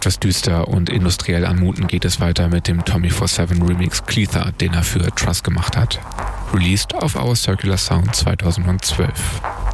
Etwas düster und industriell anmutend geht es weiter mit dem Tommy 47 Remix Cleather, den er für Trust gemacht hat. Released auf Our Circular Sound 2012.